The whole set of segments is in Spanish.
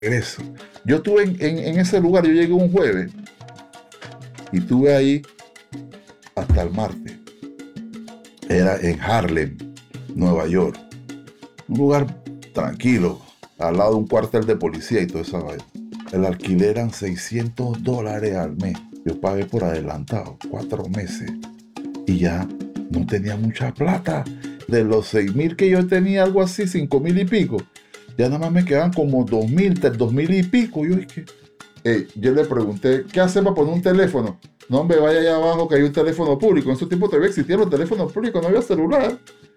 regreso. Yo estuve en ese lugar, yo llegué un jueves y estuve ahí hasta el martes. Era en Harlem, Nueva York. Un lugar tranquilo, al lado de un cuartel de policía y toda esa vaina. El alquiler eran $600 al mes. Yo pagué por adelantado, 4 meses. Y ya no tenía mucha plata. De los 6,000 que yo tenía, algo así, 5,000 y pico. Ya nada más me quedaban como 2,000, 2,000 y pico. Yo le pregunté, ¿qué hace para poner un teléfono? No, hombre, vaya allá abajo que hay un teléfono público. En esos tiempos todavía existían los teléfonos públicos, no había celular.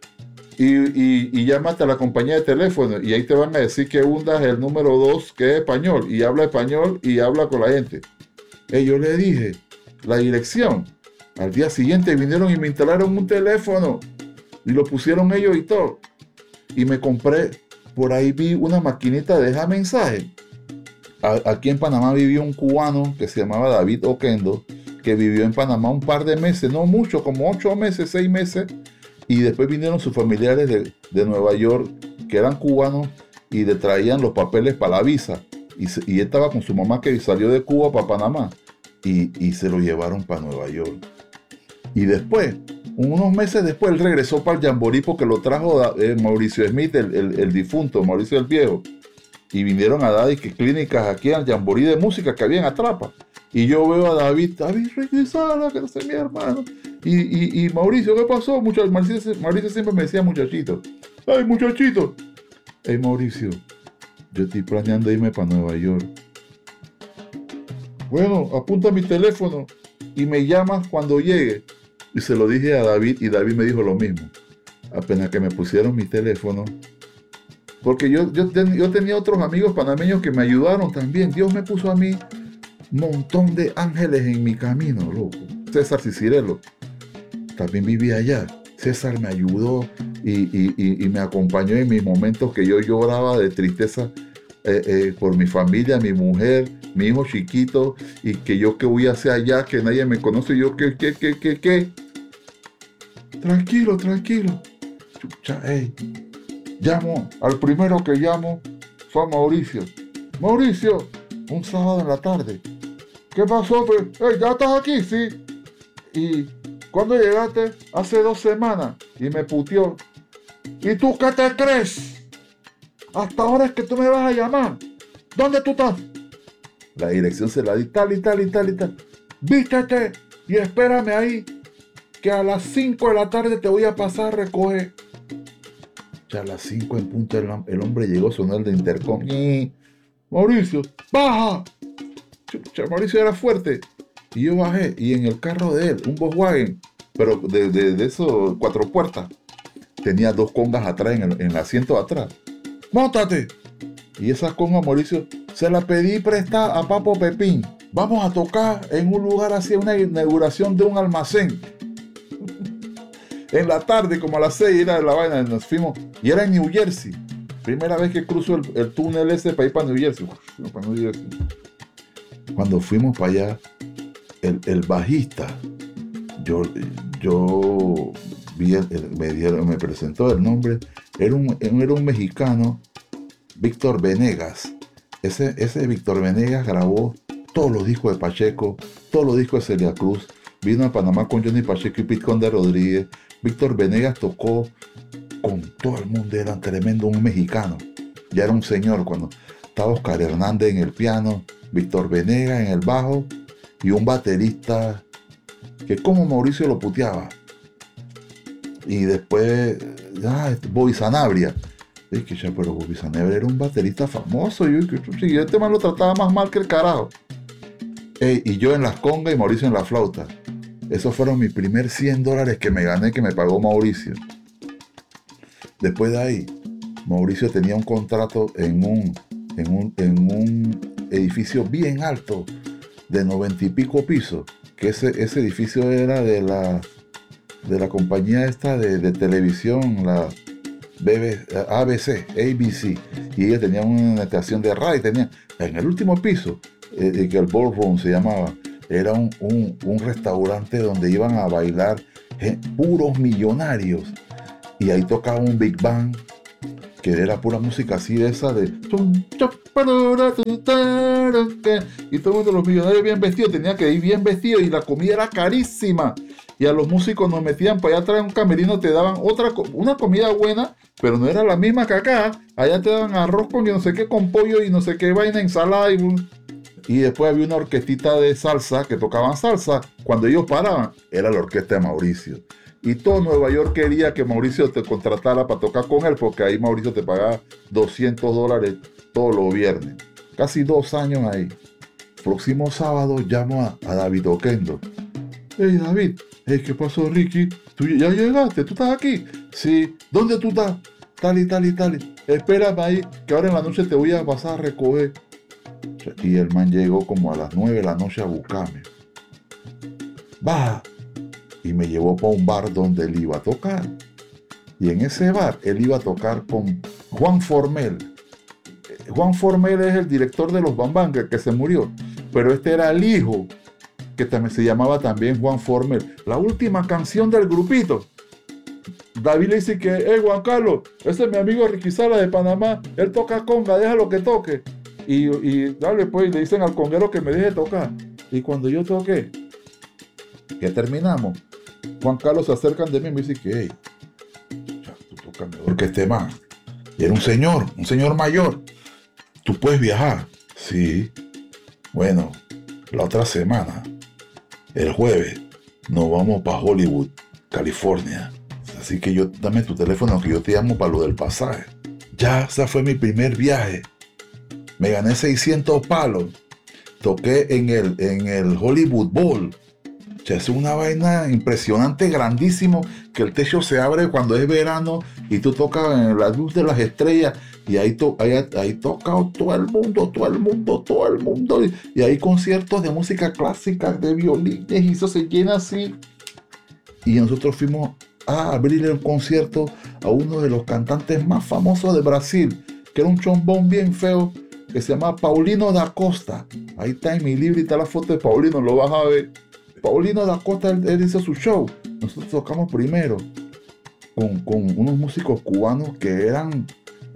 Y llamaste a la compañía de teléfono y ahí te van a decir que hundas el número 2 que es español y habla con la gente. Yo le dije la dirección. Al día siguiente vinieron y me instalaron un teléfono y lo pusieron ellos y todo. Y me compré, por ahí vi una maquinita de dejar mensaje. Aquí en Panamá vivió un cubano que se llamaba David Oquendo, que vivió en Panamá un par de meses, no mucho, como 8 meses, 6 meses, y después vinieron sus familiares de Nueva York, que eran cubanos, y le traían los papeles para la visa. Y él estaba con su mamá que salió de Cuba para Panamá, y se lo llevaron para Nueva York. Y después, unos meses después, él regresó para el Jamboree porque lo trajo Mauricio Smith, el difunto, Mauricio el Viejo. Y vinieron a dar clínicas aquí al Jamboree de música que había en Atrapa. Y yo veo a David regresar, que no sé, mi hermano. Y Mauricio, ¿qué pasó? Mauricio siempre me decía muchachito. ¡Ay, muchachito! Hey, Mauricio, yo estoy planeando irme para Nueva York. Bueno, apunta mi teléfono y me llamas cuando llegue. Y se lo dije a David y David me dijo lo mismo. Apenas que me pusieron mi teléfono. Porque yo tenía otros amigos panameños que me ayudaron también. Dios me puso a mí un montón de ángeles en mi camino, loco. César Cicirelo también vivía allá. César me ayudó y me acompañó en mis momentos que yo lloraba de tristeza por mi familia, mi mujer, mi hijo chiquito, y que yo qué voy a hacer allá, que nadie me conoce. Y yo, ¿qué? Tranquilo. Chucha, llamo, al primero que llamo fue a Mauricio. Mauricio, un sábado en la tarde. ¿Qué pasó? ¿Ya estás aquí? Sí. ¿Y cuándo llegaste? Hace 2 semanas. Y me puteó. ¿Y tú qué te crees? Hasta ahora es que tú me vas a llamar. ¿Dónde tú estás? La dirección se la di tal y tal. Vístete y espérame ahí, que a las 5 de la tarde te voy a pasar a recoger. Ya a las 5 en punto el hombre llegó a sonar de intercom. Mauricio, baja. Chucha, Mauricio era fuerte. Y yo bajé y en el carro de él, un Volkswagen, pero de esos 4 puertas, tenía 2 congas atrás en el asiento de atrás. ¡Móntate! Y esa conga, Mauricio, se la pedí prestada a Papo Pepín. Vamos a tocar en un lugar así, una inauguración de un almacén. En la tarde, como a las 6 era la vaina, nos fuimos, y era en New Jersey. Primera vez que cruzo el túnel ese para ir para New Jersey. Cuando fuimos para allá, el bajista, yo vi, me presentó el nombre, era un mexicano, Víctor Venegas. Ese Víctor Venegas grabó todos los discos de Pacheco, todos los discos de Celia Cruz. Vino a Panamá con Johnny Pacheco y Pete Conde Rodríguez. Víctor Venegas tocó con todo el mundo, era tremendo, un mexicano. Ya era un señor cuando estaba Oscar Hernández en el piano, Víctor Venegas en el bajo y un baterista que como Mauricio lo puteaba. Y después, Bobby Sanabria. Pero Bobby Sanabria era un baterista famoso. Yo este man lo trataba más mal que el carajo. Y yo en las congas y Mauricio en la flauta. Esos fueron mis primer $100 que me gané, que me pagó Mauricio. Después de ahí, Mauricio tenía un contrato en un edificio bien alto, de 90 y pico pisos, que ese edificio era de la compañía esta de televisión, la ABC, y ellos tenían una estación de radio, tenían en el último piso, que el Ballroom se llamaba, era un restaurante donde iban a bailar puros millonarios, y ahí tocaba un Big Band que era pura música así de esa de... Y todo el mundo, los millonarios bien vestidos, tenía que ir bien vestidos y la comida era carísima. Y a los músicos nos metían para allá atrás en un camerino, te daban una comida buena, pero no era la misma que acá. Allá te daban arroz con yo no sé qué, con pollo y no sé qué vaina, ensalada y después había una orquestita de salsa que tocaban salsa. Cuando ellos paraban, era la orquesta de Mauricio. Y todo Nueva York quería que Mauricio te contratara para tocar con él, porque ahí Mauricio te pagaba $200 todos los viernes. Casi 2 años ahí. Próximo sábado llamo a David Oquendo. Hey David, hey, ¿qué pasó, Ricky? ¿Tú ya llegaste? ¿Tú estás aquí? Sí. ¿Dónde tú estás? Tal y tal y tal. Espérame ahí, que ahora en la noche te voy a pasar a recoger. Y el man llegó como a las 9 de la noche a buscarme. Va. Y me llevó para un bar donde él iba a tocar. Y en ese bar él iba a tocar con Juan Formel. Juan Formel es el director de los Bambam, que se murió. Pero este era el hijo, que también se llamaba también Juan Formel. La última canción del grupito. David le dice que, Juan Carlos, ese es mi amigo Ricky Sala de Panamá. Él toca conga, déjalo que toque. Y dale pues, le dicen al conguero que me deje tocar. Y cuando yo toqué, que terminamos, Juan Carlos se acercan de mí y me dice que, hey, tú tocas mejor que este man. Y era un señor mayor. ¿Tú puedes viajar? Sí. Bueno, la otra semana, el jueves, nos vamos para Hollywood, California. Así que dame tu teléfono que yo te llamo para lo del pasaje. Ya, ese fue mi primer viaje. Me gané 600 palos. Toqué en el Hollywood Bowl. Es una vaina impresionante, grandísimo, que el techo se abre cuando es verano y tú tocas en la luz de las estrellas y ahí toca todo el mundo. Y hay conciertos de música clásica, de violines y eso se llena así. Y nosotros fuimos a abrirle un concierto a uno de los cantantes más famosos de Brasil, que era un chombón bien feo, que se llama Paulino da Costa. Ahí está en mi libro y está la foto de Paulino, lo vas a ver. Paulino da Costa, él hizo su show. Nosotros tocamos primero con unos músicos cubanos que eran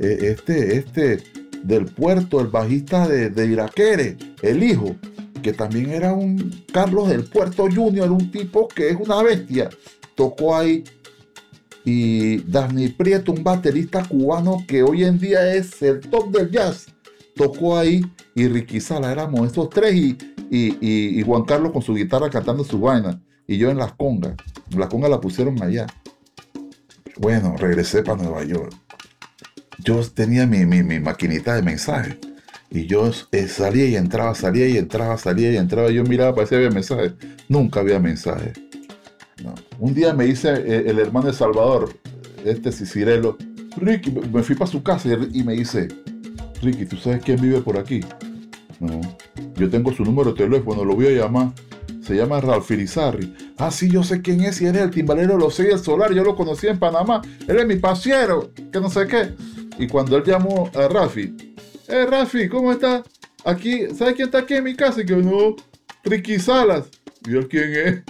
del Puerto, el bajista de Iraquere, el hijo, que también era un Carlos del Puerto Junior, un tipo que es una bestia. Tocó ahí. Y Dani Prieto, un baterista cubano que hoy en día es el top del jazz, tocó ahí. Y Ricky Sala, éramos estos tres y Juan Carlos con su guitarra cantando su vaina. Y yo en las congas. La conga la pusieron allá. Bueno, regresé para Nueva York. Yo tenía mi maquinita de mensajes. Y yo salía y entraba. Yo miraba para ver si había mensajes. Nunca había mensajes. No. Un día me dice el hermano de Salvador, Cicirelo, Ricky, me fui para su casa y me dice, Ricky, ¿tú sabes quién vive por aquí? No, yo tengo su número de teléfono, lo voy a llamar. Se llama Ralph Irizarry. Ah, sí, yo sé quién es, y él es el timbalero de los Seis del Solar, yo lo conocí en Panamá, él es mi pasiero, que no sé qué. Y cuando él llamó a Rafi, Rafi, ¿cómo estás? Aquí, ¿sabes quién está aquí en mi casa? Y que no, Ricky Salas. ¿Y él quién es?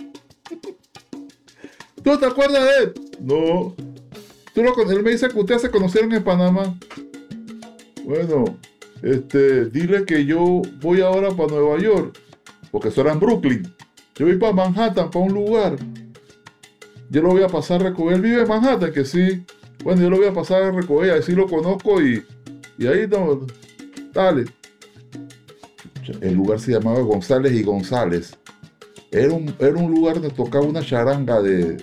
¿Tú te acuerdas de él? No. Él me dice que ustedes se conocieron en Panamá. Bueno, dile que yo voy ahora para Nueva York, porque eso era en Brooklyn. Yo voy para Manhattan, para un lugar. Yo lo voy a pasar a recoger. Él vive en Manhattan, que sí. Bueno, yo lo voy a pasar a recoger, así lo conozco y ahí no. Dale. El lugar se llamaba González y González. Era un lugar donde tocaba una charanga,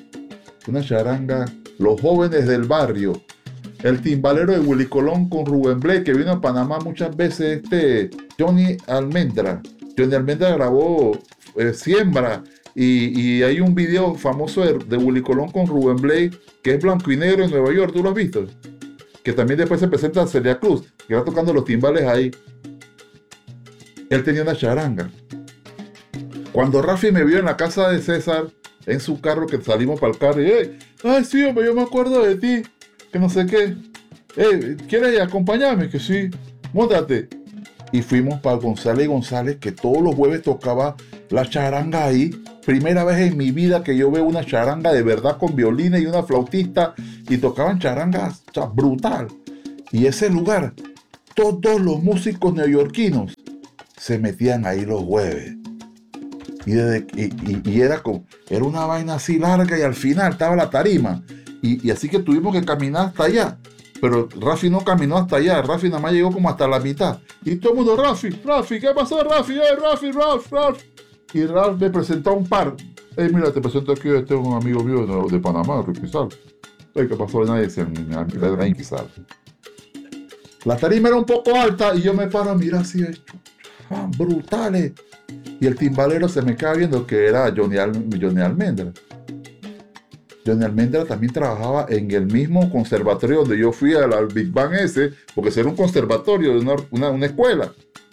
los jóvenes del barrio. El timbalero de Willy Colón con Rubén Blades, que vino a Panamá muchas veces, Johnny Almendra. Johnny Almendra grabó Siembra, y hay un video famoso de Willy Colón con Rubén Blades, que es blanco y negro en Nueva York, ¿tú lo has visto? Que también después se presenta a Celia Cruz, que va tocando los timbales ahí. Él tenía una charanga. Cuando Rafi me vio en la casa de César, en su carro, que salimos para el carro, y ay, sí, hombre, yo me acuerdo de ti, que no sé qué. ¿Quieres acompañarme? Que sí, móntate. Y fuimos para González y González, que todos los jueves tocaba la charanga ahí. Primera vez en mi vida que yo veo una charanga de verdad con violines y una flautista, y tocaban charangas brutal. Y ese lugar, todos los músicos neoyorquinos se metían ahí los jueves. Y era una vaina así larga y al final estaba la tarima. Y así que tuvimos que caminar hasta allá. Pero Rafi no caminó hasta allá. Rafi nada más llegó como hasta la mitad. Y todo el mundo, Rafi, ¿qué pasó, Rafi? Ralph. Y Ralph me presentó a un par. Mira, te presento aquí, este es un amigo mío de Panamá, Ricky Sal. ¿Qué pasó? Nadie se me Sal. La tarima era un poco alta y yo me paro a mirar así, brutales. Y el timbalero se me queda viendo que era Johnny Almendra. Johnny Almendra también trabajaba en el mismo conservatorio donde yo fui al Big Bang ese, porque ese era un conservatorio, una escuela.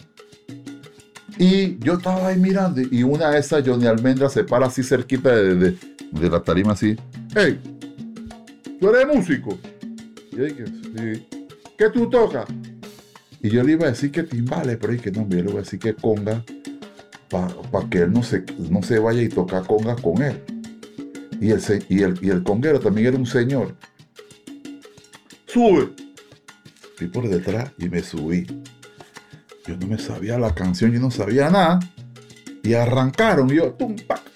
Y yo estaba ahí mirando y una de esas Johnny Almendra se para así cerquita de la tarima así. ¡Hey! ¿Tú eres músico? Y yo dije, sí. ¿Qué tú tocas? Y yo le iba a decir que timbales, pero dije, no, yo le voy a decir que conga para que él no se vaya y tocar congas con él. Y el conguero también era un señor. ¡Sube! Fui por detrás y me subí. Yo no me sabía la canción, yo no sabía nada. Y arrancaron. Y yo...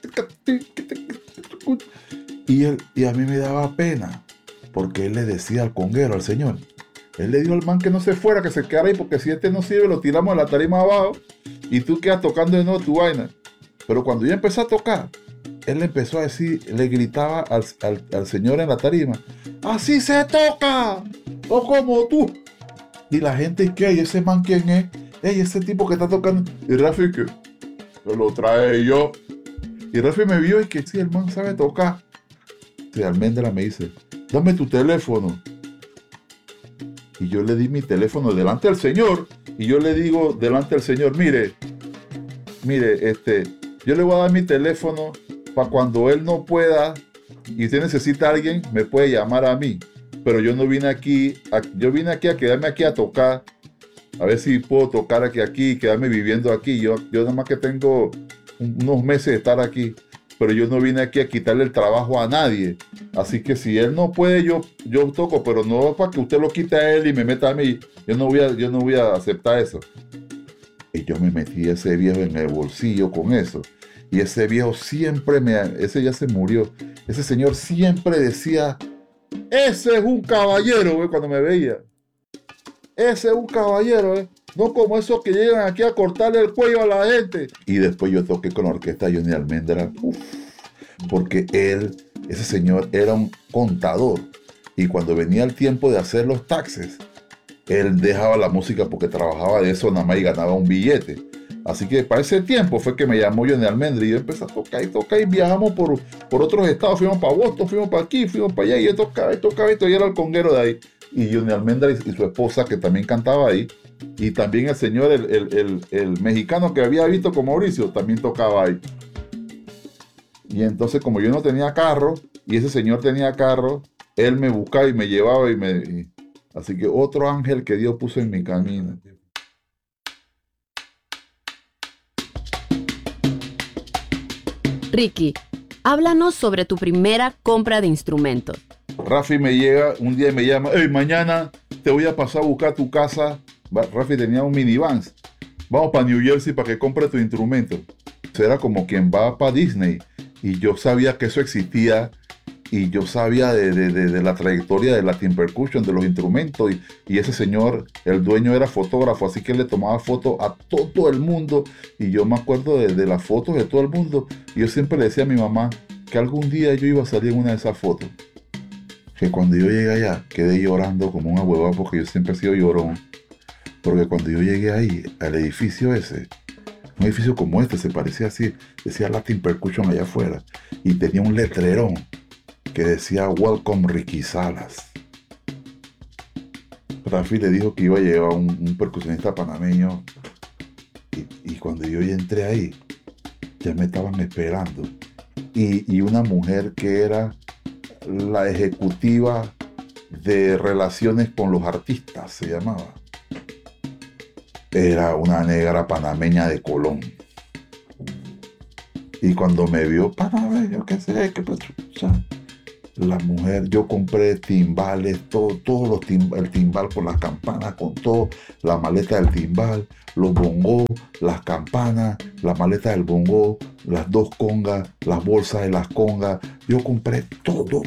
Y a mí me daba pena. Porque él le decía al conguero, al señor. Él le dijo al man que no se fuera, que se quedara ahí. Porque si este no sirve, lo tiramos de la tarima abajo. Y tú quedas tocando de nuevo tu vaina. Pero cuando yo empecé a tocar, él le empezó a decir, le gritaba al señor en la tarima, ¡así se toca! ¡O como tú! Y la gente, ¿qué? ¿Y ese man quién es? ¡Ey, ese tipo que está tocando! Y Rafi, que lo trae yo. Y Rafi me vio y que sí, el man sabe tocar. Y Almendra me dice, dame tu teléfono. Y yo le di mi teléfono delante del señor. Y yo le digo delante del señor, mire, yo le voy a dar mi teléfono para cuando él no pueda y usted necesita a alguien, me puede llamar a mí. Pero yo no vine aquí, yo vine aquí a quedarme aquí a tocar, a ver si puedo tocar aquí, quedarme viviendo aquí. Yo nada más que tengo unos meses de estar aquí, pero yo no vine aquí a quitarle el trabajo a nadie. Así que si él no puede, yo toco, pero no para que usted lo quite a él y me meta a mí. Yo no voy a aceptar eso. Y yo me metí a ese viejo en el bolsillo con eso. Y ese viejo siempre ese ya se murió. Ese señor siempre decía, ese es un caballero, cuando me veía. Ese es un caballero, no como esos que llegan aquí a cortarle el cuello a la gente. Y después yo toqué con la orquesta Johnny Almendra, porque ese señor era un contador. Y cuando venía el tiempo de hacer los taxes, él dejaba la música porque trabajaba de eso nada más y ganaba un billete. Así que para ese tiempo fue que me llamó Johnny Almendra y yo empecé a tocar y viajamos por otros estados. Fuimos para Boston, fuimos para aquí, fuimos para allá y yo tocaba y era el conguero de ahí. Y Johnny Almendra y su esposa que también cantaba ahí. Y también el señor, el mexicano que había visto con Mauricio, también tocaba ahí. Y entonces como yo no tenía carro y ese señor tenía carro, él me buscaba y me llevaba así que otro ángel que Dios puso en mi camino. Ricky, háblanos sobre tu primera compra de instrumentos. Rafi me llega, un día me llama, hey, mañana te voy a pasar a buscar tu casa. Rafi tenía un minivan. Vamos para New Jersey para que compre tu instrumento. Era como quien va para Disney. Y yo sabía que eso existía. Y yo sabía de la trayectoria de Latin Percussion, de los instrumentos. Y ese señor, el dueño era fotógrafo, así que él le tomaba fotos a todo el mundo. Y yo me acuerdo de las fotos de todo el mundo. Y yo siempre le decía a mi mamá que algún día yo iba a salir en una de esas fotos. Que cuando yo llegué allá, quedé llorando como un ahuevado porque yo siempre he sido llorón. Porque cuando yo llegué ahí, al edificio ese, un edificio como este, se parecía así, decía Latin Percussion allá afuera. Y tenía un letrerón que decía Welcome Ricky Salas. Rafi le dijo que iba a llevar un percusionista panameño y cuando yo ya entré ahí ya me estaban esperando y una mujer que era la ejecutiva de relaciones con los artistas, se llamaba, era una negra panameña de Colón. Y cuando me vio, panameño, qué sé, qué pasa. La mujer, yo compré timbales, todos los el timbal con las campanas, con todo, la maleta del timbal, los bongos, las campanas, la maleta del bongo, las dos congas, las bolsas de las congas. Yo compré todo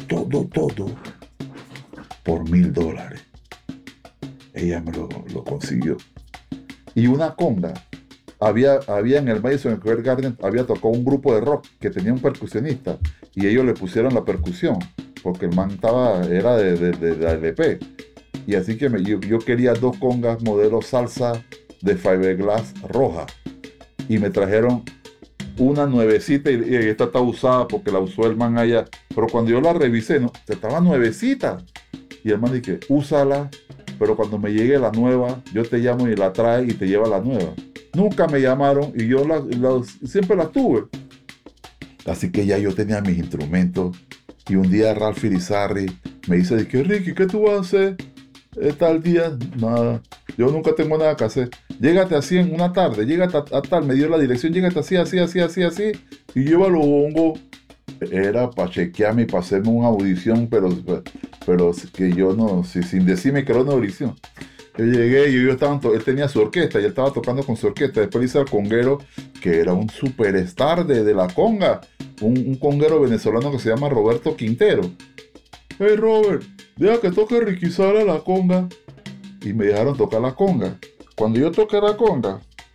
por $1,000. Ella me lo consiguió. Y una conga. Había en el Madison Square Garden, había tocado un grupo de rock que tenía un percusionista y ellos le pusieron la percusión porque el man era de la LP. Y así que yo quería 2 congas modelo salsa de fiberglass roja y me trajeron una nuevecita y esta está usada porque la usó el man allá. Pero cuando yo la revisé, no, estaba nuevecita. Y el man dije, úsala, pero cuando me llegue la nueva, yo te llamo y la trae y te lleva la nueva. Nunca me llamaron y yo siempre las tuve. Así que ya yo tenía mis instrumentos. Y un día Ralph Irizarry me dice, Ricky, ¿qué tú vas a hacer tal día? Nada, yo nunca tengo nada que hacer. Llégate así en una tarde, llégate a tal, me dio la dirección, llégate así, y lleva los bongos. Era para chequearme y para hacerme una audición, pero que yo no, sin decirme que era una audición. Yo llegué y él tenía su orquesta y él estaba tocando con su orquesta. Después hice al conguero, que era un superstar de la conga, un conguero venezolano que se llama Roberto Quintero. Hey Robert, deja que toque Ricky Sala la conga. Y me dejaron tocar la conga. Cuando yo toqué la conga,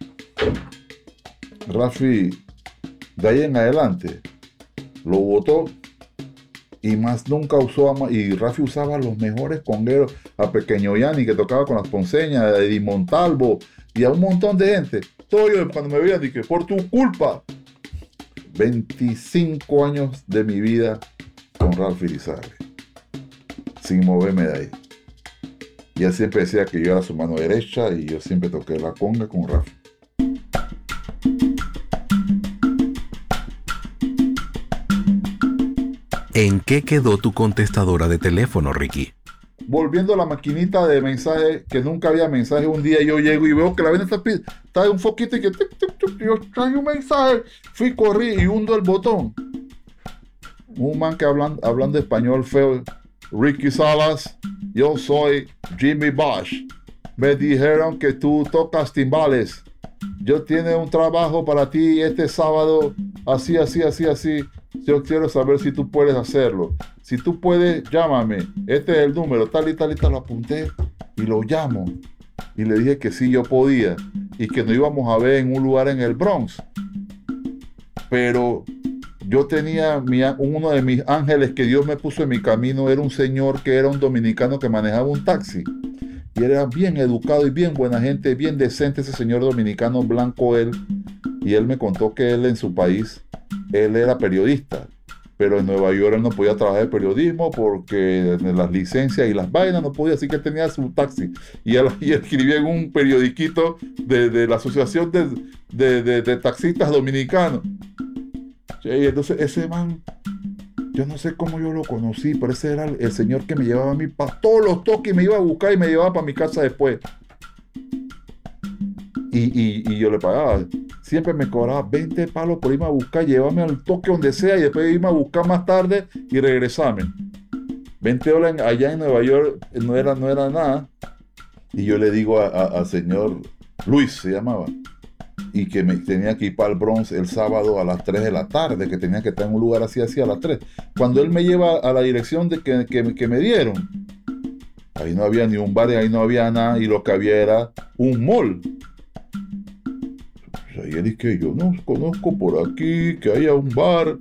Rafi, de ahí en adelante, lo botó. Y más nunca usó, y Rafi usaba los mejores congueros, a Pequeño Yanni que tocaba con las ponceñas, a Eddie Montalvo y a un montón de gente. Todo yo cuando me veían dije, por tu culpa. 25 años de mi vida con Ralph Irizarry, sin moverme de ahí. Y él siempre decía que yo era su mano derecha y yo siempre toqué la conga con Ralph. ¿En qué quedó tu contestadora de teléfono, Ricky? Volviendo a la maquinita de mensaje, que nunca había mensaje, un día yo llego y veo que la vaina está en un foquito y que yo traigo un mensaje. Corrí y hundo el botón. Un man que hablando español feo. Ricky Salas, yo soy Jimmy Bosch. Me dijeron que tú tocas timbales. Yo tengo un trabajo para ti este sábado, así. Yo quiero saber si tú puedes hacerlo. Si tú puedes, llámame. Este es el número, tal y tal. Lo apunté y lo llamo. Y le dije que sí, yo podía. Y que nos íbamos a ver en un lugar en el Bronx. Pero yo tenía uno de mis ángeles que Dios me puso en mi camino. Era un señor que era un dominicano que manejaba un taxi. Y era bien educado y bien buena gente, bien decente ese señor dominicano blanco él. Y él me contó que él en su país, él era periodista. Pero en Nueva York él no podía trabajar de periodismo porque las licencias y las vainas no podía, así que él tenía su taxi. Y él escribía en un periodiquito de la Asociación de Taxistas Dominicanos. Y entonces ese man, yo no sé cómo yo lo conocí, pero ese era el señor que me llevaba a mí para todos los toques, me iba a buscar y me llevaba para mi casa después. Y yo le pagaba. Siempre me cobraba 20 palos por irme a buscar, llevarme al toque donde sea y después irme a buscar más tarde y regresarme. $20 allá en Nueva York no era nada. Y yo le digo al señor Luis, se llamaba, y que me tenía que ir para el Bronx el sábado a las 3 de la tarde, que tenía que estar en un lugar así a las 3. Cuando él me lleva a la dirección que me dieron, ahí no había ni un bar, ahí no había nada, y lo que había era un mall. Y él dice que yo no conozco por aquí, que haya un bar.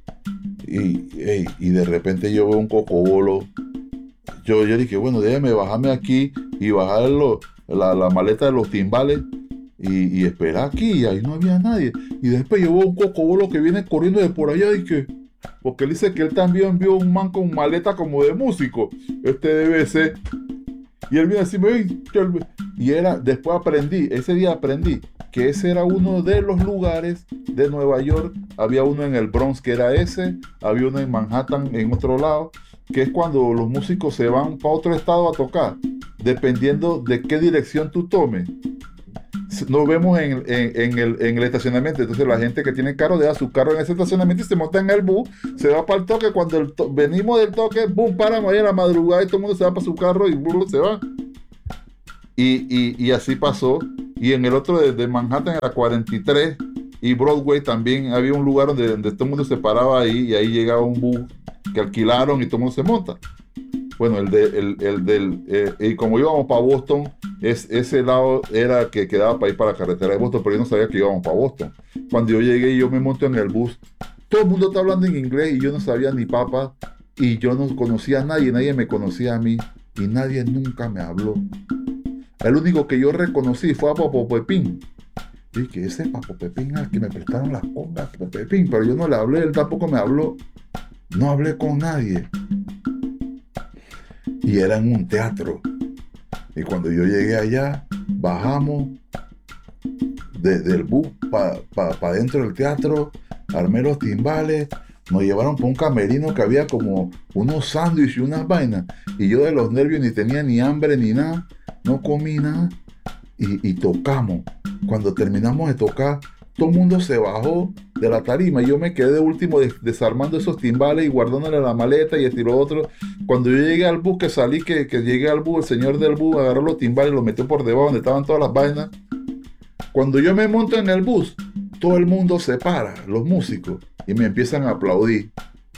Y de repente yo veo un cocobolo. Yo dije, bueno, déjeme bajarme aquí y bajar la maleta de los timbales y esperar aquí. Y ahí no había nadie. Y después yo veo un cocobolo que viene corriendo de por allá. Dije, porque él dice que él también vio un man con maleta como de músico. Este debe ser. Y él viene así, después ese día aprendí que ese era uno de los lugares de Nueva York. Había uno en el Bronx que era ese, había uno en Manhattan en otro lado, que es cuando los músicos se van para otro estado a tocar, dependiendo de qué dirección tú tomes. nos vemos en el estacionamiento. Entonces la gente que tiene carro deja su carro en ese estacionamiento y se monta en el bus, se va para el toque. Cuando venimos del toque, boom, paramos ahí a la madrugada y todo el mundo se va para su carro y boom, se va. Y así pasó. Y en el otro de Manhattan, era 43 y Broadway, también había un lugar donde todo el mundo se paraba ahí y ahí llegaba un bus que alquilaron y todo el mundo se monta. Bueno, y como íbamos para Boston, ese lado era que quedaba para ir para la carretera de Boston, pero yo no sabía que íbamos para Boston. Cuando yo llegué y yo me monto en el bus, todo el mundo está hablando en inglés y yo no sabía ni papa, y yo no conocía a nadie me conocía a mí, y nadie nunca me habló. El único que yo reconocí fue a Papo Pepín. Y que ese Papo Pepín al que me prestaron las congas, Papo Pepín, pero yo no le hablé, él tampoco me habló. No hablé con nadie. Y era en un teatro. Y cuando yo llegué allá, bajamos del bus para dentro del teatro, armé los timbales, nos llevaron por un camerino que había como unos sándwiches y unas vainas. Y yo de los nervios ni tenía ni hambre ni nada, no comí nada. Y tocamos. Cuando terminamos de tocar, todo el mundo se bajó de la tarima y yo me quedé de último desarmando esos timbales y guardándole la maleta y esto y lo otro. Cuando yo llegué al bus, que salí, que llegué al bus, el señor del bus agarró los timbales y los metió por debajo donde estaban todas las vainas. Cuando yo me monto en el bus, todo el mundo se para, los músicos, y me empiezan a aplaudir.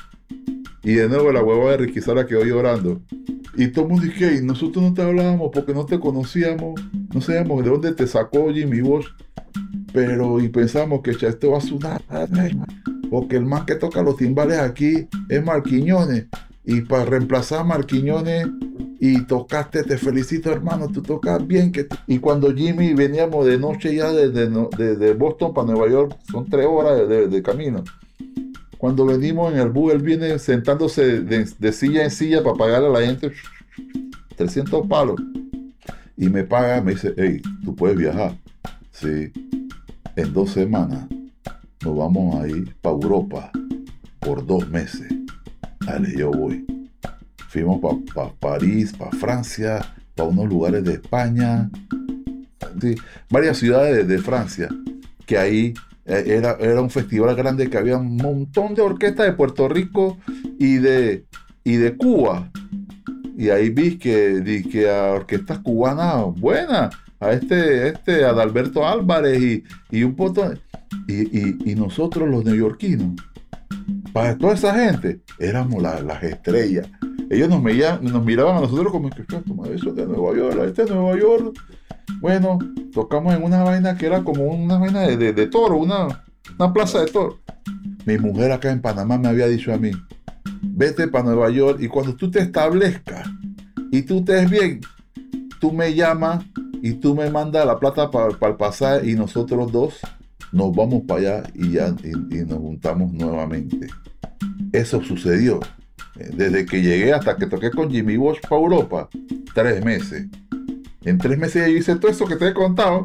Y de nuevo la hueva de Ricky Sara quedó llorando. Y todo el mundo dice, hey, nosotros no te hablábamos porque no te conocíamos, no sabíamos de dónde te sacó Jimmy Bosch, pero y pensamos que esto va a sonar, porque el man que toca los timbales aquí es Marquiñones, y para reemplazar a Marquiñones y tocaste, te felicito hermano, tú tocas bien. Y cuando Jimmy veníamos de noche ya de Boston para Nueva York, son 3 horas de camino. Cuando venimos en el bus, él viene sentándose de silla en silla para pagarle a la gente 300 palos. Y me paga, me dice, hey, tú puedes viajar. Sí, en 2 semanas nos vamos a ir para Europa por 2 meses. Dale, yo voy. Fuimos para París, para Francia, para unos lugares de España. Sí, varias ciudades de Francia, que ahí era un festival grande que había un montón de orquestas de Puerto Rico y de Cuba. Y ahí vi que a orquestas cubanas buenas, a Adalberto Álvarez y un poco, y nosotros los neoyorquinos, para toda esa gente, éramos las estrellas. Ellos nos miraban a nosotros como que eso es de Nueva York, este es Nueva York. Bueno, tocamos en una vaina que era como una vaina de toro, una plaza de toro. Mi mujer acá en Panamá me había dicho a mí, vete para Nueva York y cuando tú te establezcas y tú estés bien, tú me llamas y tú me mandas la plata para el pasaje y nosotros dos nos vamos para allá y nos juntamos nuevamente. Eso sucedió. Desde que llegué hasta que toqué con Jimmy Bosch para Europa, 3 meses. En 3 meses yo hice todo eso que te he contado.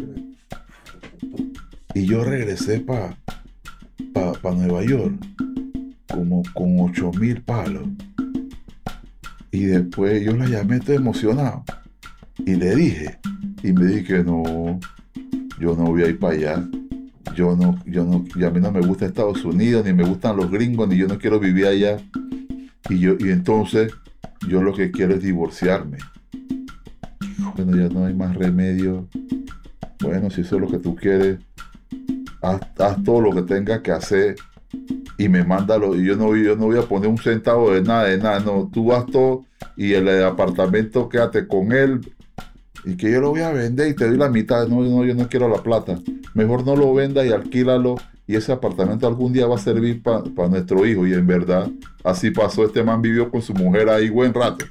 Y yo regresé para Nueva York como con 8,000 palos. Y después yo la llamé todo emocionado. Y le dije, y me dije no, yo no voy a ir para allá. Y a mí no me gusta Estados Unidos, ni me gustan los gringos, ni yo no quiero vivir allá. Y entonces yo lo que quiero es divorciarme. Bueno, ya no hay más remedio. Bueno, si eso es lo que tú quieres, haz todo lo que tengas que hacer y me mándalo. Y yo no voy a poner un centavo de nada. No, tú haz todo y el apartamento quédate con él. Y que yo lo voy a vender y te doy la mitad. No, yo no quiero la plata. Mejor no lo venda y alquílalo. Y ese apartamento algún día va a servir para nuestro hijo. Y en verdad, así pasó. Este man vivió con su mujer ahí buen rato.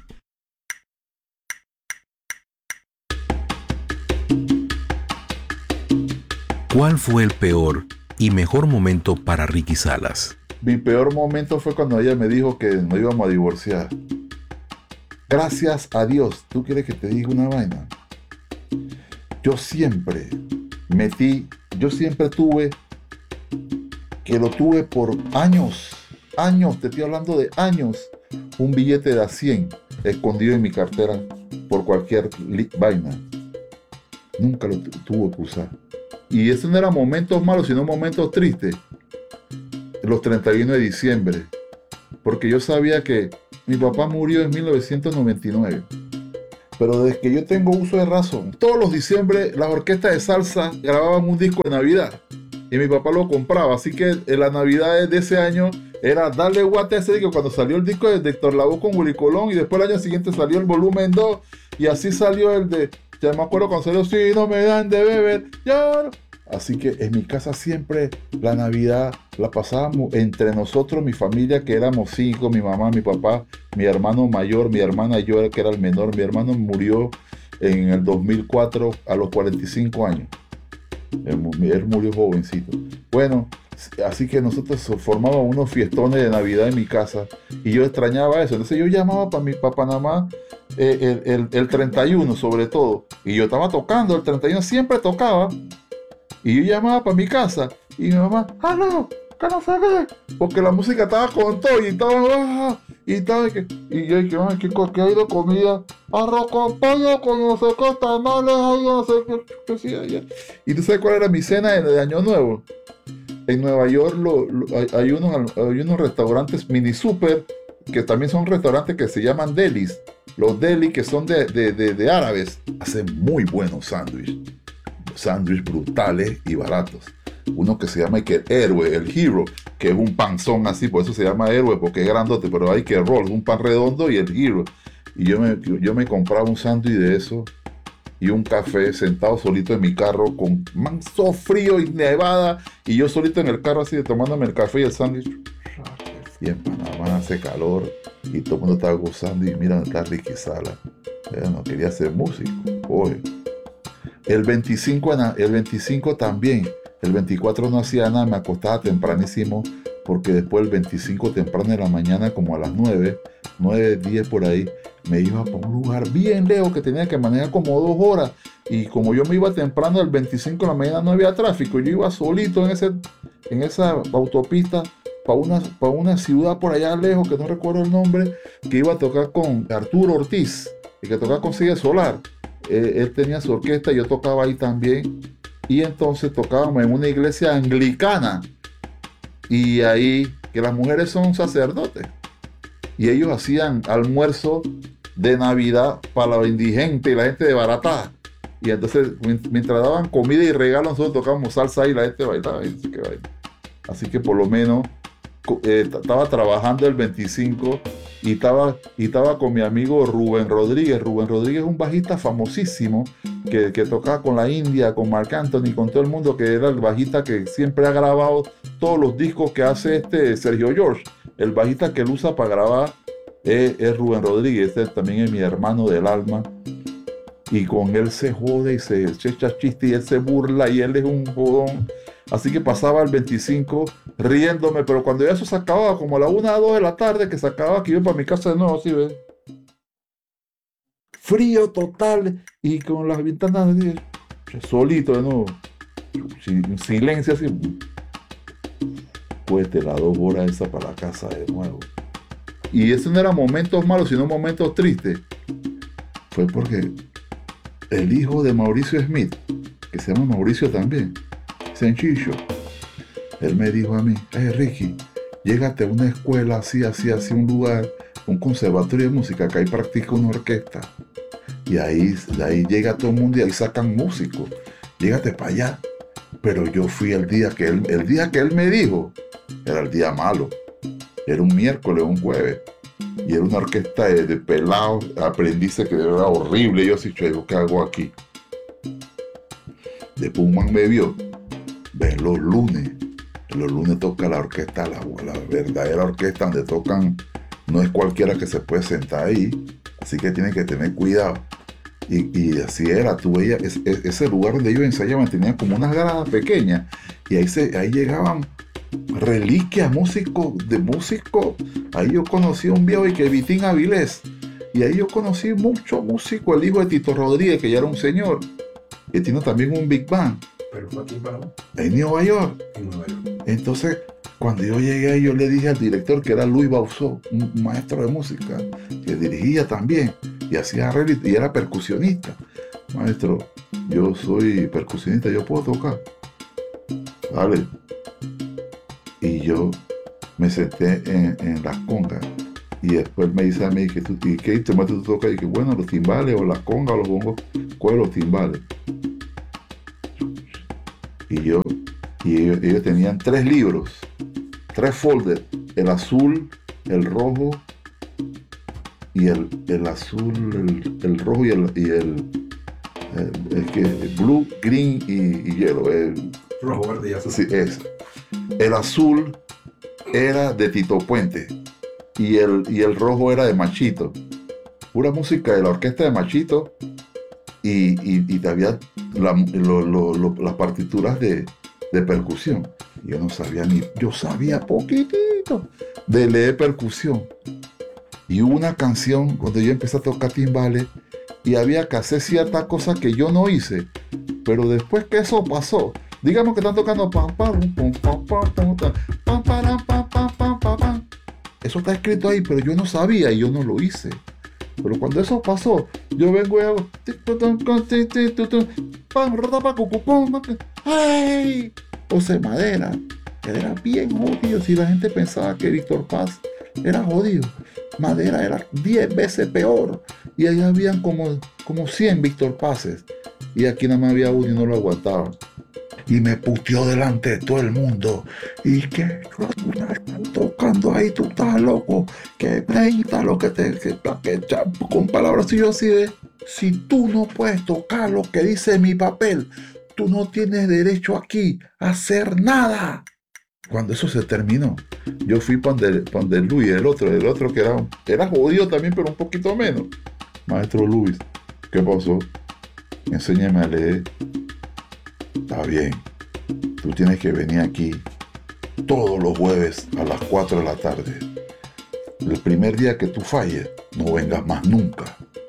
¿Cuál fue el peor y mejor momento para Ricky Salas? Mi peor momento fue cuando ella me dijo que nos íbamos a divorciar. Gracias a Dios. ¿Tú quieres que te diga una vaina? Yo siempre tuve, que lo tuve por años, te estoy hablando de años, un billete de a 100 escondido en mi cartera por cualquier vaina. Nunca lo tuvo que usar. Y eso no eran momentos malos, sino momentos tristes. Los 31 de diciembre. Porque yo sabía que mi papá murió en 1999. Pero desde que yo tengo uso de razón, todos los diciembre las orquestas de salsa grababan un disco de Navidad. Y mi papá lo compraba. Así que en las Navidades de ese año era darle guate a ese disco. Cuando salió el disco de Héctor Lavoe con Willy Colón, y después el año siguiente salió el volumen 2. Y así salió el de... Ya me acuerdo cuando salió Si no me dan de beber, yo no. Así que en mi casa siempre la Navidad la pasábamos entre nosotros, mi familia, que éramos 5, mi mamá, mi papá, mi hermano mayor, mi hermana y yo, que era el menor. Mi hermano murió en el 2004 a los 45 años. Él murió jovencito. Bueno, así que nosotros formábamos unos fiestones de Navidad en mi casa y yo extrañaba eso. Entonces yo llamaba para mi papá nada más el 31 sobre todo. Y yo estaba tocando, el 31 siempre tocaba. Y yo llamaba para mi casa y mi mamá, no, que no sé qué, porque la música estaba con todo y estaba, y yo dije, ay, ¿qué hay de comida? Arroz con pollo con no sé qué, tamales, ay, no sé qué sí, allá. ¿Y tú sabes cuál era mi cena de Año Nuevo? En Nueva York hay unos restaurantes mini super, que también son restaurantes que se llaman delis. Los delis, que son de árabes, hacen muy buenos sándwiches brutales y baratos. Uno que se llama el Héroe, el Hero, que es un panzón así, por eso se llama Héroe, porque es grandote, pero hay que roll, un pan redondo, y el Hero. Y yo me compraba un sándwich de eso y un café sentado solito en mi carro con manso frío y nevada, y yo solito en el carro así tomándome el café y el sándwich. Y en Panamá hace calor y todo el mundo está gozando, y mira, está Ricky Sala. No quería ser músico. Oye. El 25 también. El 24 no hacía nada, me acostaba tempranísimo, porque después el 25 temprano de la mañana, como a las 9, 10 por ahí, me iba para un lugar bien lejos que tenía que manejar como 2 horas. Y como yo me iba temprano, el 25 de la mañana no había tráfico, yo iba solito en esa autopista para una ciudad por allá lejos, que no recuerdo el nombre, que iba a tocar con Arturo Ortiz, y que tocaba con Sigue Solar. Él tenía su orquesta y yo tocaba ahí también. Y entonces tocábamos en una iglesia anglicana. Y ahí, que las mujeres son sacerdotes. Y ellos hacían almuerzo de Navidad para los indigentes y la gente desbaratada. Y entonces, mientras daban comida y regalos, nosotros tocábamos salsa y la gente bailaba. Así que por lo menos estaba trabajando el 25 y estaba con mi amigo Rubén Rodríguez. Rubén Rodríguez es un bajista famosísimo que tocaba con la India, con Marc Anthony, con todo el mundo, que era el bajista que siempre ha grabado todos los discos que hace Sergio George. El bajista que él usa para grabar es Rubén Rodríguez. Él también es mi hermano del alma. Y con él se jode y se echa chiste y él se burla y él es un jodón. Así que pasaba el 25 riéndome, pero cuando ya eso se acababa, como a la 1 o 2 de la tarde, que se acababa, que iba para mi casa de nuevo, así, ¿ves? Frío total y con las ventanas así, solito de nuevo, sin silencio así. Pues de las 2 horas esa para la casa de nuevo. Y eso no eran momentos malos, sino momentos tristes. Fue porque el hijo de Mauricio Smith, que se llama Mauricio también, Sencillo, él me dijo a mí, Ricky, llégate a una escuela así, un lugar, un conservatorio de música, que ahí practica una orquesta. Y de ahí llega todo el mundo y ahí sacan músicos. Llégate para allá. Pero yo fui el día que él me dijo, era el día malo. Era un miércoles, un jueves. Y era una orquesta de pelados, aprendices, que era horrible. Yo así, ¿qué hago aquí? Después un man me vio. Ven los lunes. Los lunes toca la orquesta, la verdadera orquesta donde tocan. No es cualquiera que se puede sentar ahí. Así que tienen que tener cuidado. Y así era. Tú veías ese lugar donde ellos ensayaban, tenían como unas gradas pequeñas. Y ahí llegaban reliquias, músicos. Ahí yo conocí a un viejo y que Vitín Avilés. Y ahí yo conocí mucho músico, el hijo de Tito Rodríguez, que ya era un señor. Que tiene también un Big Band. ¿Pero fue aquí en Panamá? En Nueva York. Entonces, cuando yo llegué, yo le dije al director, que era Luis Bauzó, un maestro de música, que dirigía también, y hacía arreglos, y era percusionista. maestro, yo soy percusionista, yo puedo tocar. Vale. Y yo me senté en las congas. Y después me dice a mí, ¿y qué instrumento tú tocas? Y que bueno, los timbales o las congas o los bongos. ¿Cuáles los timbales? Y ellos tenían 3 libros, 3 folders, el azul, el rojo y el azul, el rojo y el blue, green y yellow. Rojo, verde y azul. Sí, es. El azul era de Tito Puente y el rojo era de Machito. Pura música de la orquesta de Machito y había las partituras de percusión. Yo no sabía yo sabía poquitito de leer percusión. Y hubo una canción cuando yo empecé a tocar timbales y había que hacer ciertas cosas que yo no hice. Pero después que eso pasó, digamos que están tocando pam, pam, pam, pam, pam, pam, pam, pam, pam, pam, pam, pam. Eso está escrito ahí, pero yo no sabía y yo no lo hice. Pero cuando eso pasó, yo vengo y hago ¡ay! O sea, Madera, él era bien jodido. Si la gente pensaba que Víctor Paz era jodido, Madera era 10 veces peor. Y ahí habían como 100 Víctor Paces. Y aquí nada más había uno y no lo aguantaba. Y me puteó delante de todo el mundo. Y que tocando ahí, tú estás loco. Que 30 lo que con palabras y yo así de, si tú no puedes tocar lo que dice mi papel, tú no tienes derecho aquí a hacer nada. Cuando eso se terminó, yo fui para donde Luis, el otro que era jodido también, pero un poquito menos. Maestro Luis, ¿qué pasó? Enséñame a leer. Está bien, tú tienes que venir aquí todos los jueves a las 4 de la tarde. El primer día que tú falles, no vengas más nunca.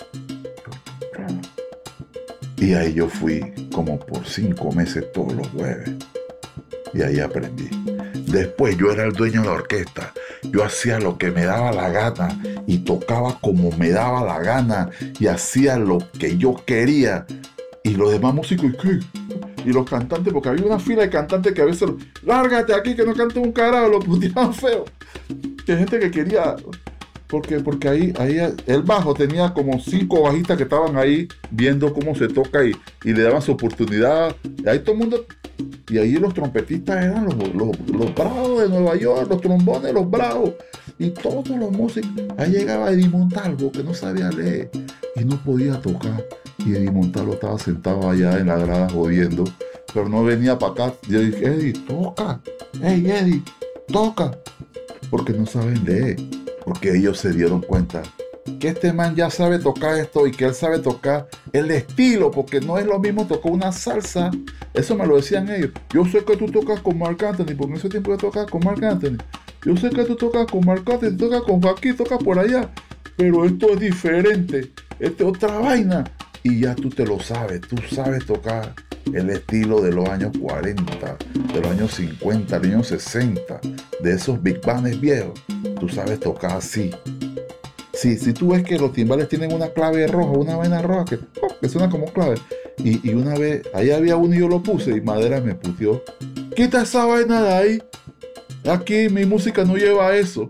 Y ahí yo fui como por 5 meses todos los jueves. Y ahí aprendí. Después yo era el dueño de la orquesta. Yo hacía lo que me daba la gana y tocaba como me daba la gana y hacía lo que yo quería. Y los demás músicos, ¿qué? Y los cantantes, porque había una fila de cantantes que a veces, lárgate aquí que no cante un carajo, lo puteaban feo. Que hay gente que quería, porque ahí el bajo tenía como 5 bajistas que estaban ahí viendo cómo se toca y le daban su oportunidad. Y ahí todo el mundo, y ahí los trompetistas eran los bravos de Nueva York, los trombones, los bravos. Y todos los músicos, ahí llegaba Eddie Montalvo, que no sabía leer y no podía tocar. Y Eddie Montalvo estaba sentado allá en la grada jodiendo, pero no venía para acá. Yo dije, Eddie, toca. Hey, Eddie, toca. Porque no saben leer. Porque ellos se dieron cuenta que este man ya sabe tocar esto y que él sabe tocar el estilo, porque no es lo mismo tocar una salsa. Eso me lo decían ellos. Yo sé que tú tocas con Marc Anthony, porque en ese tiempo yo tocaba con Marc Anthony. Yo sé que tú tocas con Marc Anthony, tocas con Joaquín, tocas por allá. Pero esto es diferente. Esto es otra vaina. Y ya tú te lo sabes. Tú sabes tocar el estilo de los años 40, de los años 50, de los años 60, de esos big bands viejos. Tú sabes tocar así. Sí, si tú ves que los timbales tienen una clave roja, una vaina roja que suena como clave. Y una vez, ahí había uno y yo lo puse y Madera me puteó. Quita esa vaina de ahí. Aquí mi música no lleva eso.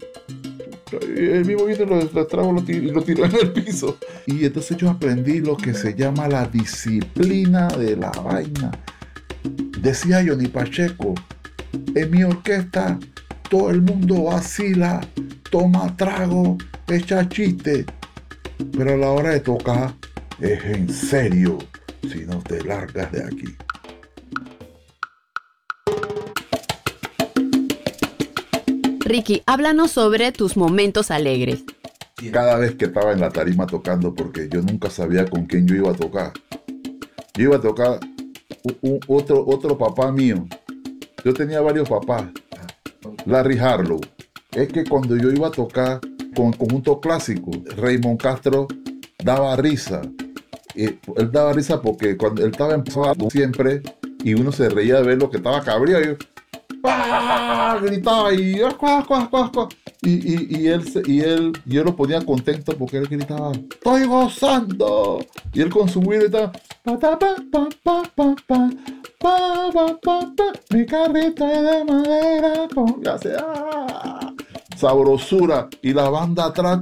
El mismo vino lo trajo y lo tiró en el piso. Y entonces yo aprendí lo que se llama la disciplina de la vaina. Decía Johnny Pacheco, en mi orquesta todo el mundo vacila, toma trago, echa chiste, pero a la hora de tocar es en serio, si no te largas de aquí. Ricky, háblanos sobre tus momentos alegres. Cada vez que estaba en la tarima tocando, porque yo nunca sabía con quién yo iba a tocar. Yo iba a tocar otro papá mío. Yo tenía varios papás. Larry Harlow. Es que cuando yo iba a tocar con conjunto clásico, Raymond Castro daba risa. Él daba risa porque cuando él estaba empezando siempre y uno se reía de ver lo que estaba cabreado. ¡Ah! Gritaba y Y yo lo ponía contento porque él gritaba, ¡estoy gozando! Y él con su güiro estaba, pa, ta, pa, pa, pa, pa, pa, pa, pa, pa, pa, mi carrito es de madera, y hace, ¡ah! Sabrosura, y la banda atrás,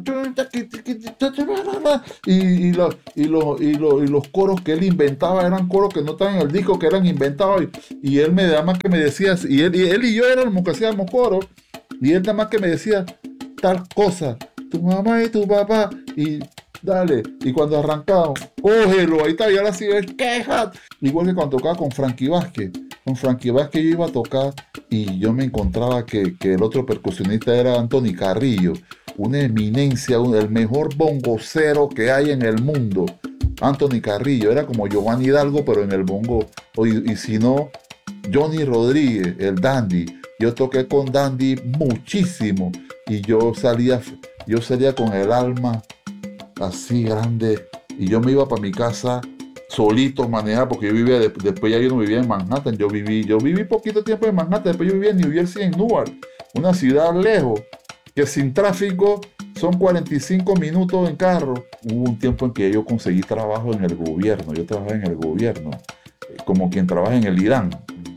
y los coros que él inventaba eran coros que no estaban en el disco, que eran inventados, y él me da más que me decía, y él y yo éramos que hacíamos coros, y él nada más que me decía tal cosa, tu mamá y tu papá, y dale, y cuando arrancaba, cógelo, ahí está, y ahora sí es queja. Igual que cuando tocaba con Frankie Vázquez. Con Frankie Vázquez yo iba a tocar y yo me encontraba que el otro percusionista era Anthony Carrillo, una eminencia, el mejor bongocero que hay en el mundo. Anthony Carrillo, era como Giovanni Hidalgo, pero en el bongo, y si no, Johnny Rodríguez, el Dandy. Yo toqué con Dandy muchísimo y yo salía con el alma así grande y yo me iba para mi casa solito manejar porque yo vivía, después ya yo no vivía en Manhattan, yo viví poquito tiempo en Manhattan, después yo vivía en New Jersey, en Newark, una ciudad lejos, que sin tráfico son 45 minutos en carro. Hubo un tiempo en que yo conseguí trabajo en el gobierno, yo trabajaba en el gobierno, como quien trabaja en el Irán.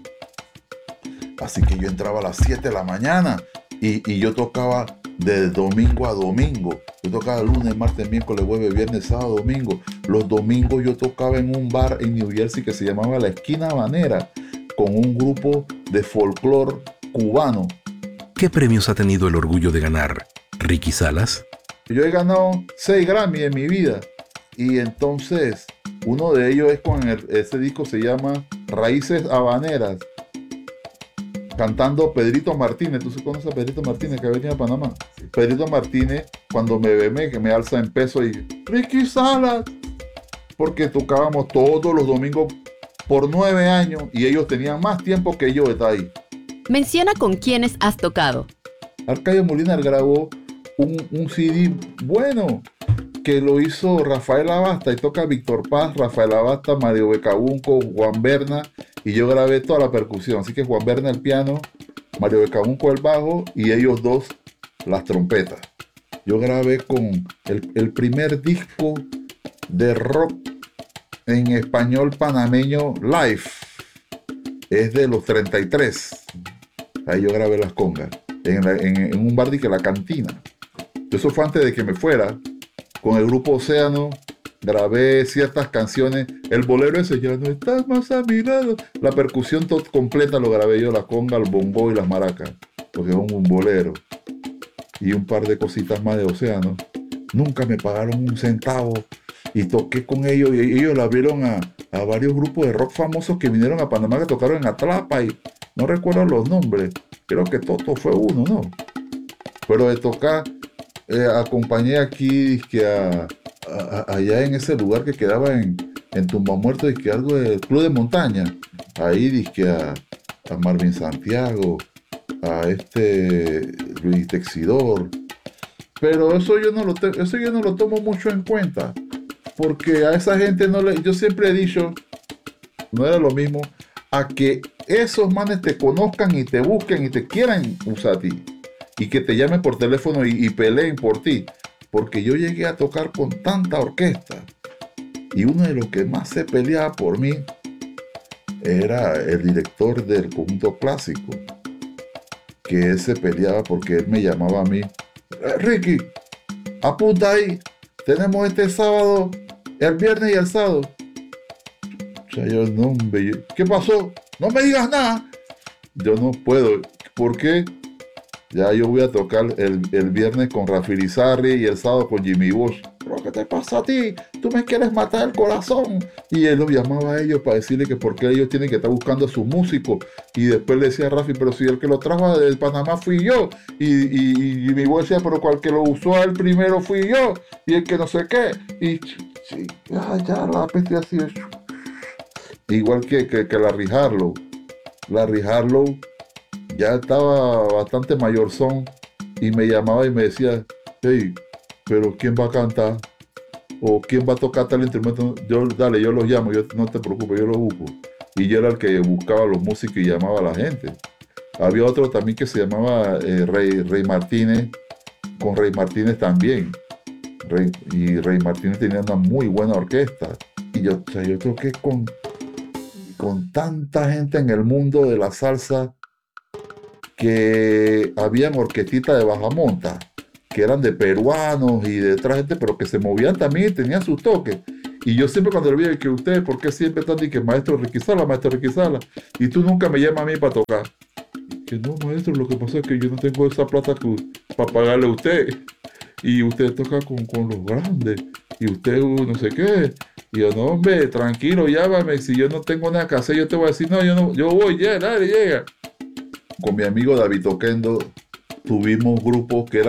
Así que yo entraba a las 7 de la mañana y yo tocaba de domingo a domingo. Yo tocaba lunes, martes, miércoles, jueves, viernes, sábado, domingo. Los domingos yo tocaba en un bar en New Jersey que se llamaba La Esquina Habanera, con un grupo de folclore cubano. ¿Qué premios ha tenido el orgullo de ganar Ricky Salas? Yo he ganado 6 Grammy en mi vida. Y entonces, uno de ellos es con ese disco se llama Raíces Habaneras, cantando Pedrito Martínez. ¿Tú conoces a Pedrito Martínez que venía a Panamá? Sí. Pedrito Martínez, cuando me ve, que me alza en peso y Ricky Salas, porque tocábamos todos los domingos por 9 años y ellos tenían más tiempo que yo de estar ahí. Menciona con quiénes has tocado. Arcadio Molina grabó un CD bueno que lo hizo Rafael Abasta y toca Víctor Paz, Rafael Abasta, Mario Becabunco, Juan Berna, y yo grabé toda la percusión. Así que Juan Berna el piano, Mario Becabunco el bajo y ellos dos las trompetas. Yo grabé con el primer disco de rock en español panameño live. Es de los 33. Ahí yo grabé las congas en un bar de que La Cantina. Eso fue antes de que me fuera. Con el grupo Océano grabé ciertas canciones. El bolero ese, ya no estás más a mi lado. La percusión completa lo grabé yo, la conga, el bongo y las maracas, porque es un bolero. Y un par de cositas más de Océano. Nunca me pagaron un centavo. Y toqué con ellos. Y ellos la vieron a varios grupos de rock famosos que vinieron a Panamá, que tocaron en Atlapa. Y no recuerdo los nombres. Creo que Toto fue uno, ¿no? Pero de tocar... acompañé aquí allá en ese lugar que quedaba en Tumbamuerto, que algo del Club de Montaña. Ahí a Marvin Santiago, a Luis Texidor. Pero eso yo no lo tomo mucho en cuenta, porque a esa gente yo siempre he dicho, no era lo mismo a que esos manes te conozcan y te busquen y te quieran usar a ti. Y que te llamen por teléfono y peleen por ti. Porque yo llegué a tocar con tanta orquesta. Y uno de los que más se peleaba por mí era el director del conjunto clásico. Que él se peleaba porque él me llamaba a mí. Ricky, apunta ahí. Tenemos este sábado, el viernes y el sábado. O sea, yo no, ¿qué pasó? No me digas nada. Yo no puedo. ¿Por qué? Ya yo voy a tocar el viernes con Rafi Irizarry y el sábado con Jimmy Bush. ¿Pero qué te pasa a ti? Tú me quieres matar el corazón. Y él los llamaba a ellos para decirle que por qué ellos tienen que estar buscando a sus músicos. Y después le decía a Rafi, pero si el que lo trajo de Panamá fui yo. Y Jimmy Bush decía, pero cual que lo usó a él primero fui yo. Y el que no sé qué. Y ya la peste así. Igual que Larry Harlow. Larry Harlow ya estaba bastante mayorzón y me llamaba y me decía, hey, pero ¿quién va a cantar? ¿O quién va a tocar tal instrumento? Yo los llamo, no te preocupes, yo los busco. Y yo era el que buscaba los músicos y llamaba a la gente. Había otro también que se llamaba Rey Martínez, con Rey Martínez también. Rey Martínez tenía una muy buena orquesta. Y yo toqué con tanta gente en el mundo de la salsa, que habían orquestitas de bajamonta, que eran de peruanos y de otra gente, pero que se movían también y tenían sus toques. Y yo siempre cuando lo vi, que ustedes, ¿por qué siempre están diciendo que maestro Riquisala? Y tú nunca me llamas a mí para tocar. Que no, maestro, lo que pasa es que yo no tengo esa plata para pagarle a usted. Y usted toca con los grandes. Y usted no sé qué. Y yo, no, hombre, tranquilo, llámame. Si yo no tengo nada que hacer, yo te voy a decir, no, yo voy, ya, dale, llega. Con mi amigo David Oquendo tuvimos grupos que